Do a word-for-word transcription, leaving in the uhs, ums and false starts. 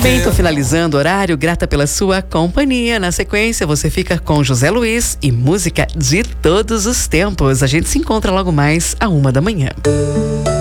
bem, tô finalizando o horário, grata pela sua companhia. Na sequência, você fica com José Luiz e música de todos os tempos. A gente se encontra logo mais à uma da manhã.